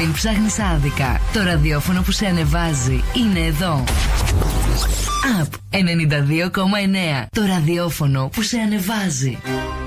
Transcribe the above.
Μην ψάχνεις άδικα. Το ραδιόφωνο που σε ανεβάζει είναι εδώ. Up 92,9. Το ραδιόφωνο που σε ανεβάζει.